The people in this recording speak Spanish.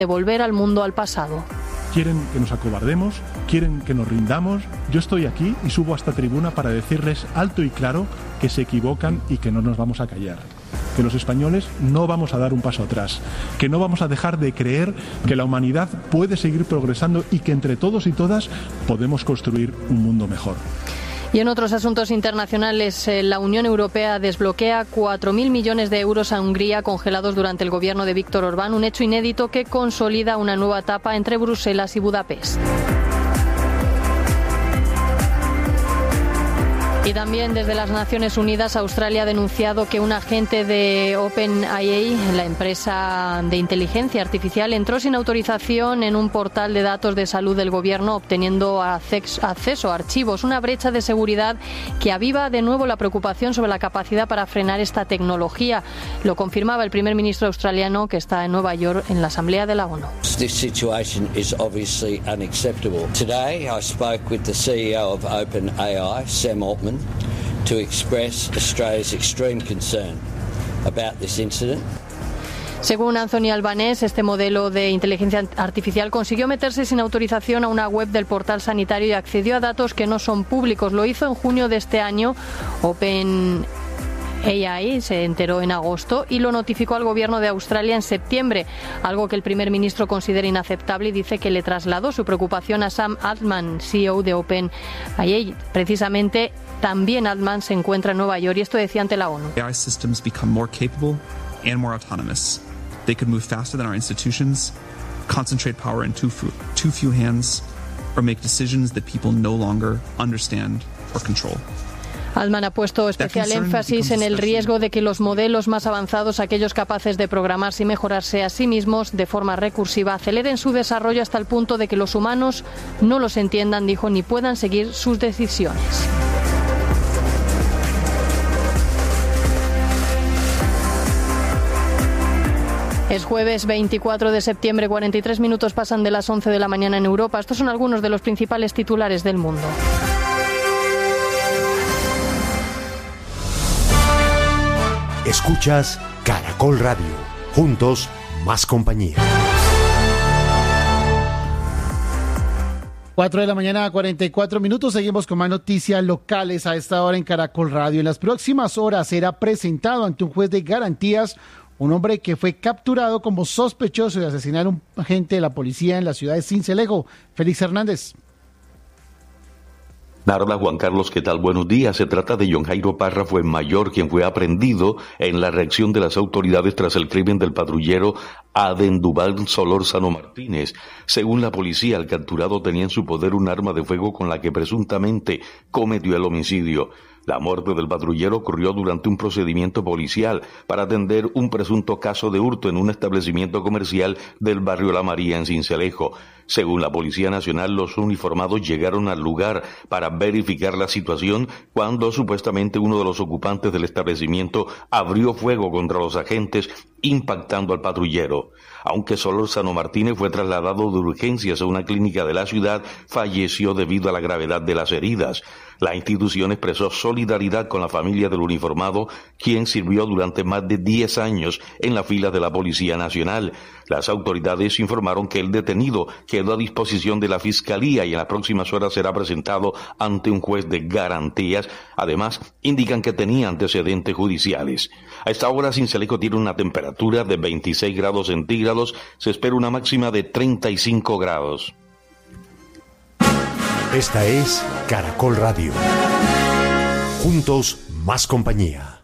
de volver al mundo al pasado. Quieren que nos acobardemos, quieren que nos rindamos. Yo estoy aquí y subo a esta tribuna para decirles alto y claro que se equivocan y que no nos vamos a callar. Que los españoles no vamos a dar un paso atrás, que no vamos a dejar de creer que la humanidad puede seguir progresando y que entre todos y todas podemos construir un mundo mejor. Y en otros asuntos internacionales, la Unión Europea desbloquea 4.000 millones de euros a Hungría congelados durante el gobierno de Víctor Orbán, un hecho inédito que consolida una nueva etapa entre Bruselas y Budapest. Y también desde las Naciones Unidas, Australia ha denunciado que un agente de OpenAI, la empresa de inteligencia artificial, entró sin autorización en un portal de datos de salud del gobierno, obteniendo acceso a archivos, una brecha de seguridad que aviva de nuevo la preocupación sobre la capacidad para frenar esta tecnología. Lo confirmaba el primer ministro australiano, que está en Nueva York en la Asamblea de la ONU. This situation is obviously unacceptable. Today I spoke with the CEO of OpenAI, Sam Altman, to express Australia's extreme concern about this incident. Según Anthony Albanese, este modelo de inteligencia artificial consiguió meterse sin autorización a una web del portal sanitario y accedió a datos que no son públicos. Lo hizo en junio de este año. OpenAI se enteró en agosto y lo notificó al gobierno de Australia en septiembre, algo que el primer ministro considera inaceptable y dice que le trasladó su preocupación a Sam Altman, CEO de OpenAI. Precisamente, también Altman se encuentra en Nueva York y esto decía ante la ONU. AI systems become more capable and more autonomous. They could move faster than our institutions, concentrate power in too few hands, or make decisions that people no longer understand or control. Altman ha puesto especial énfasis en el riesgo de que los modelos más avanzados, aquellos capaces de programarse y mejorarse a sí mismos de forma recursiva, aceleren su desarrollo hasta el punto de que los humanos no los entiendan, dijo, ni puedan seguir sus decisiones. Es jueves 24 de septiembre, 43 minutos pasan de las 11 de la mañana en Europa. Estos son algunos de los principales titulares del mundo. Escuchas Caracol Radio. Juntos, más compañía. 4 de la mañana, 44 minutos. Seguimos con más noticias locales a esta hora en Caracol Radio. En las próximas horas será presentado ante un juez de garantías un hombre que fue capturado como sospechoso de asesinar a un agente de la policía en la ciudad de Sincelejo. Félix Hernández. Hola Juan Carlos, ¿qué tal? Buenos días. Se trata de John Jairo Parra Fuenmayor, quien fue aprehendido en la reacción de las autoridades tras el crimen del patrullero Adendubal Solórzano Martínez. Según la policía, el capturado tenía en su poder un arma de fuego con la que presuntamente cometió el homicidio. La muerte del patrullero ocurrió durante un procedimiento policial para atender un presunto caso de hurto en un establecimiento comercial del barrio La María en Sincelejo. Según la Policía Nacional, los uniformados llegaron al lugar para verificar la situación cuando supuestamente uno de los ocupantes del establecimiento abrió fuego contra los agentes, impactando al patrullero. Aunque Solórzano Martínez fue trasladado de urgencias a una clínica de la ciudad, falleció debido a la gravedad de las heridas. La institución expresó solidaridad con la familia del uniformado, quien sirvió durante más de 10 años en la fila de la Policía Nacional. Las autoridades informaron que el detenido quedó a disposición de la Fiscalía y en las próximas horas será presentado ante un juez de garantías. Además, indican que tenía antecedentes judiciales. A esta hora, Sincelejo tiene una temperatura de 26 grados centígrados. Se espera una máxima de 35 grados. Esta es Caracol Radio. Juntos, más compañía.